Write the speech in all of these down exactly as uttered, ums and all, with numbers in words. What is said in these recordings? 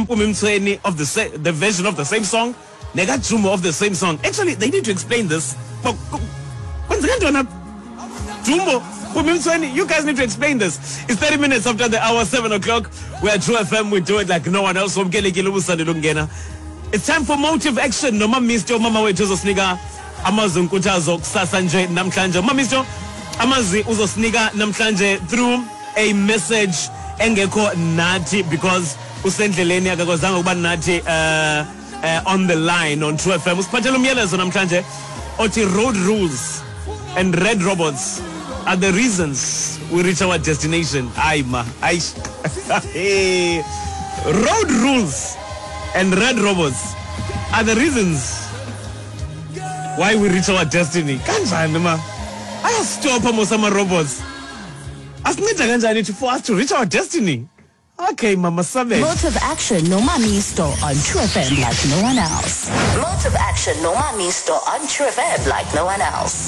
Mpumi Mthweni of the sa- the version of the same song, Nega Jumo of the same song. Actually, they need to explain this. But Jumbo, Mpumi Mthweni, you guys need to explain this. It's thirty minutes after the hour, seven o'clock. We're at True F M. We do it like no one else. It's time for Motive Action. No, Mama Mister Mama wethu uzosinika amazwi nkuthazo kusasa nje namhlanje. Mama Mister amazwi uzosinika namhlanje through a message engekho nathi because usendleleni akakwazanga ukuba nathi uh, uh, on the line on True F M. Usiphathele umyalezo namhlanje othi road rules and red robots are the reasons we reach our destination. Ay ma, ay. Hey. Road rules and red robots are the reasons why we reach our destiny. Kanjani ma? Ayastopha mosama robots. Asinceda kanjani for us to reach our destiny? Okay, Mama Sabe. Motive Action, no Mamisto on True F M like no one else. Motive Action, no Mamisto on True F M like no one else.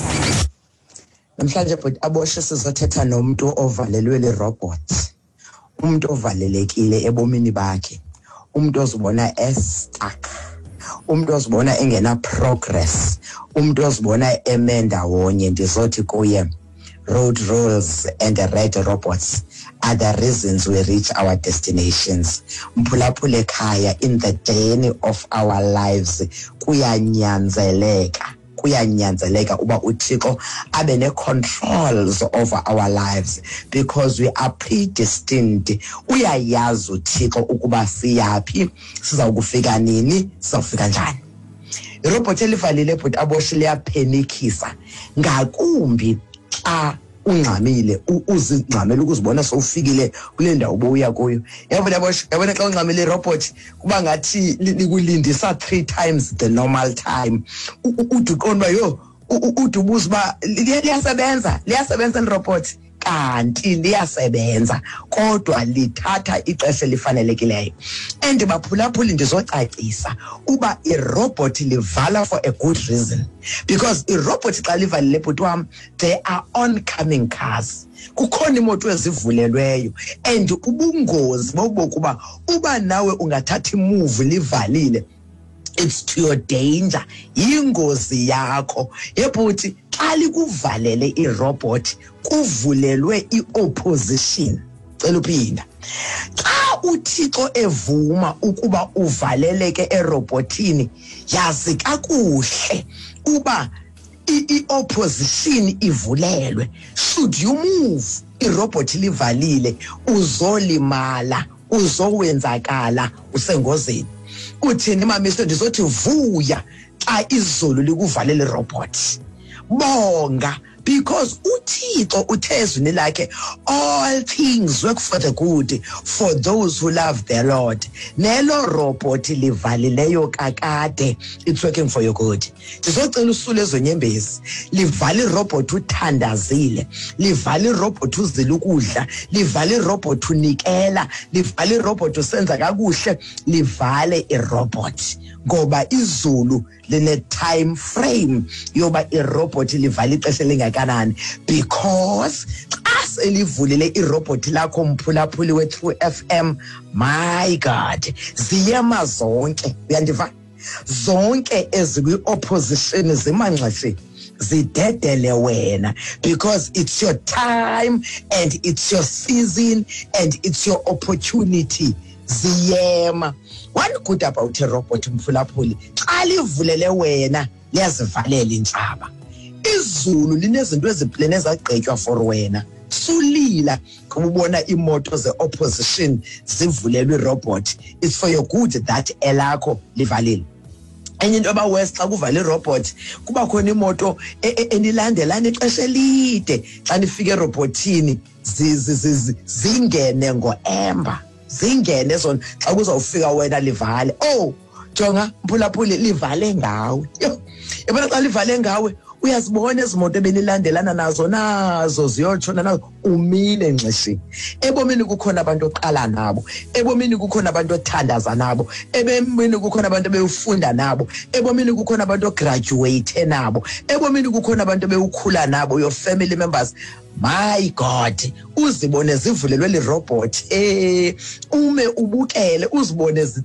Namhlanje but aboshe sizothetha nomuntu ovalelwe le robot. Umuntu ovalelekile ebomini bakhe. Umuntu ozibona stuck. Umuntu ozibona engena progress. Umuntu ozibona emenda wonye ndizothi kuye road rules and the red robots are the reasons we reach our destinations. Mphulaphule ekhaya in the journey of our lives kuyanyanzeleka kuyanyanzeleka uba uThixo abe ne controls over our lives because we are predestined. Uyayazi uThixo ukuba siyapi, sizawukufika nini, sizawufika njani. Irobot elivalile but aboshile yaphenikisa ngakumbi xa ungxamile uzingxamela ukuzibona sowufikile kule ndawo obuya kuyo. Yabona bosh yabona xa ungxamile irobot kuba ngathi likulindisa three times the normal time. Uthi uqonda yo udubuza ba liyasebenza liyasebenza irobot kanti liyasebenza kodwa lithatha ixesha elifanelekileyo. And baphulaphuli ndizocacisa uba irobot livala for a good reason because irobot xa livalile bhuti wam there are oncoming cars. Kukhona imoto ezivulelweyo and ubungozi bokuba uba nawe ungathatha imove livalile, it's to your danger, yingozi yakho. Yebhuti xa likuvalele irobot kuvulelwe iopposition. Cela uphinda. Xa uThixo evuma ukuba uvaleleke erobotini, yazi kakuhle uba i-opposition ivulelwe. Should you move irobot livalile uzolimala, uzowenzakala, usengozini. Uthini mama iso ndizothi vuya xa izulu likuvalele robot. Bonga because uThixo uthe ezwini lakhe all things work for the good for those who love the Lord. Nelo robot livalileyo kakade, it's working for your good. Ndizocela usule ezonyembezi livale irobot uthandazile, livale irobot uzila ukudla, livale irobot unikela, livale irobot usenza kakuhle, livale irobot ngoba izulu line time frame yoba irobot livale ixesha lingakanani because xa selivulile irobot lakho mphulaphuli we True F M, my God, ziyema zonke uyandiva zonke ezikwi opposition zimanxashi zidedele wena because it's your time and it's your season and it's your opportunity. Ziyema. One good about a robot mphulaphuli xa livulele wena liyazivalela inhlaba. Izulu linezinto eziplane ezagqetywa for wena. Sulila kubona imoto ze opposition zivulelwe irobot. It's for your good that elakho livalile. Enye into aba west xa kuvale irobot kuba khona imoto enilandelana ixesha elide xa nifike erobotini zingene ngoemba. Zingene zona xa kuzawufika wena livale. Oh jonga mphulaphuli livale ngawe. Yo yabona xa livale ngawe uyazibona ezimoto ebenilandelana nazo nazo ziyotshona nazo umile ngxeshini. Ebomini kukhona abantu oqala nabo, ebomini kukhona abantu othandaza nabo, ebomini kukhona abantu beyufunda nabo, ebomini kukhona abantu ograduate nabo, ebomini kukhona abantu beyukhula nabo, your family members. My God, uzibone zivulelwe le robot eh ume ubukele uzibone